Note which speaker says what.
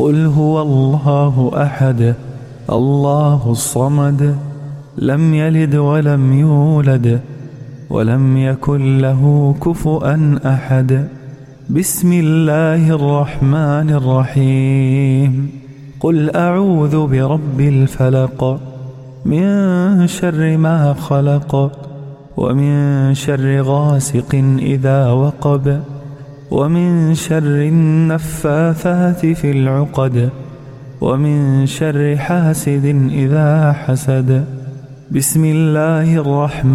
Speaker 1: قل هو الله أحد الله الصمد لم يلد ولم يولد ولم يكن له كفؤا أحد. بسم الله الرحمن الرحيم. قل أعوذ برب الفلق من شر ما خلق ومن شر غاسق إذا وقب ومن شر النفاثات في العقد ومن شر حاسد إذا حسد. بسم الله الرحمن